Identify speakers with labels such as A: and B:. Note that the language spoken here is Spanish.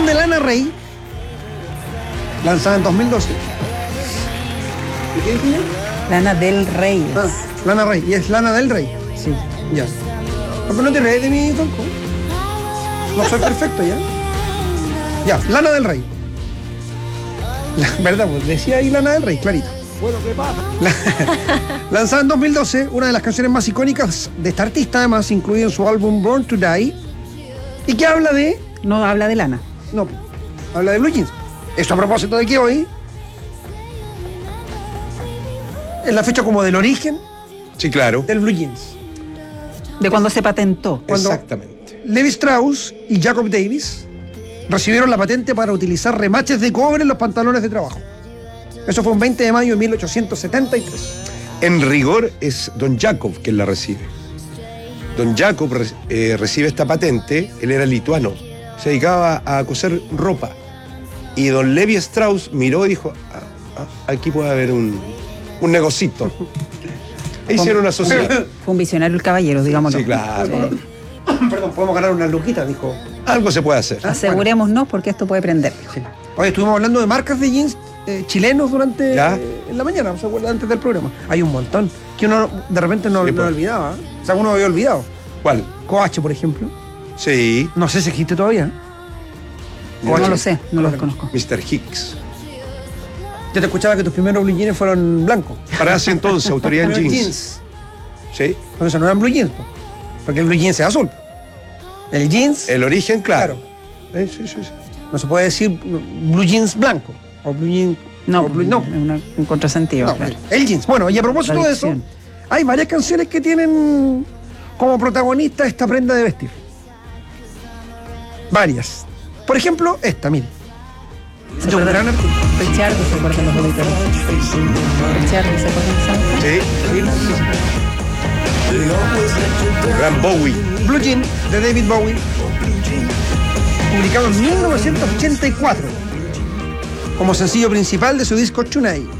A: de Lana Rey, lanzada en 2012. ¿Y qué dije yo?
B: Lana del Rey.
A: Lana Rey, y es Lana del Rey.
B: Sí.
A: Ya. ¿Por qué no te reís de mí, Falco? No soy perfecto, ¿ya? Ya, Lana del Rey. ¿Verdad? Pues decía ahí Lana del Rey, clarito.
C: Bueno, ¿qué pasa?
A: Lanzada en 2012, una de las canciones más icónicas de esta artista, además, incluida en su álbum Born to Die, y que habla de...
B: No habla de Lana.
A: No, habla de Blue Jeans. Esto a propósito de que hoy es la fecha como del origen
D: Sí, claro.
A: del Blue Jeans.
B: De cuando se patentó.
A: Cuando
D: Exactamente.
A: Levi Strauss y Jacob Davis recibieron la patente para utilizar remaches de cobre en los pantalones de trabajo. Eso fue un 20 de mayo de 1873.
D: En rigor es don Jacob quien la recibe. Don Jacob recibe esta patente, él era lituano, se dedicaba a coser ropa. Y don Levi Strauss miró y dijo, aquí puede haber un negocito. E hicieron una sociedad.
B: Fue un visionario el caballero, digámoslo.
D: Sí, claro.
A: Perdón, podemos ganar unas luquitas, dijo.
D: Algo se puede hacer.
B: Asegurémonos porque esto puede prender.
A: Sí. Hoy estuvimos hablando de marcas de jeans chilenos durante
D: ¿Ya?
A: En la mañana, ¿se acuerdan? Antes del programa. Hay un montón que uno de repente no,
D: Sí,
A: no
D: pues.
A: olvidaba. O sea, uno había olvidado.
D: ¿Cuál?
A: Coache, por ejemplo.
D: Sí,
A: No sé si existe todavía.
B: No lo sé, no los conozco.
D: Mr. Hicks.
A: Yo te escuchaba que tus primeros blue jeans fueron blancos.
D: Para ese entonces, autoridad en
A: Primeros
D: jeans. Sí.
A: Por eso no eran blue jeans, po. Porque el blue jeans es azul. El jeans,
D: El origen, claro.
A: Claro.
D: Sí, sí, sí.
A: no se puede decir blue jeans blanco. O blue jeans...
B: No,
A: o blue- no.
B: es un contrasentido.
A: No,
B: claro.
A: el jeans. Bueno, y a propósito de eso,
B: Traducción.
A: hay varias canciones que tienen como protagonista esta prenda de vestir. Varias. Por ejemplo, esta, mire.
B: ¿Se
A: De un gran
B: acuerdan?
A: artista.
B: Richard, ¿se acuerdan los auditores? Richard, ¿se acuerdan de esa?
D: Sí. Gran Bowie.
A: Blue Jean, de David Bowie, publicado en 1984 como sencillo principal de su disco Tonight.